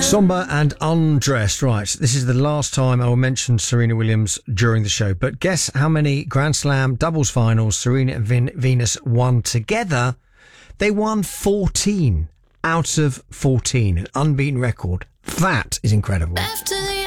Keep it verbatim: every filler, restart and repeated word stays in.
Somber and undressed. Right, this is the last time I will mention Serena Williams during the show. But guess how many Grand Slam doubles finals Serena and Vin- Venus won together? They won fourteen out of fourteen. An unbeaten record. That is incredible.